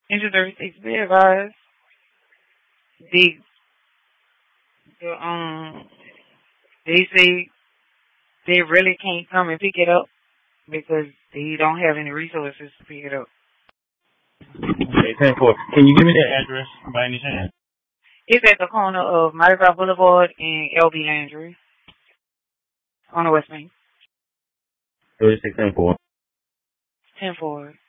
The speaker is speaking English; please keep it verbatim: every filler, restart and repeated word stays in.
Engine thirty-six, be advised. The, the, um, they say they really can't come and pick it up because they don't have any resources to pick it up. Okay, ten four. Can you give me that address by any chance? It's at the corner of Mardi Gras Boulevard and L B Landry on the West Main. thirty-six ten four. ten four.